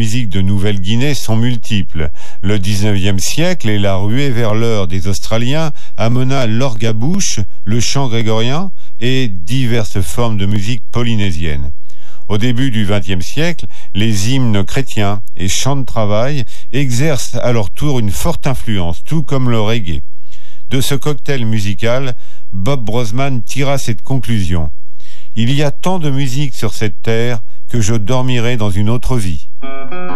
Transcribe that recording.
musiques de Nouvelle-Guinée sont multiples. Le 19e siècle et la ruée vers l'heure des Australiens amena l'orgue à bouche, le chant grégorien et diverses formes de musique polynésienne. Au début du XXe siècle, les hymnes chrétiens et chants de travail exercent à leur tour une forte influence, tout comme le reggae. De ce cocktail musical, Bob Brosman tira cette conclusion. Il y a tant de musique sur cette terre que je dormirai dans une autre vie.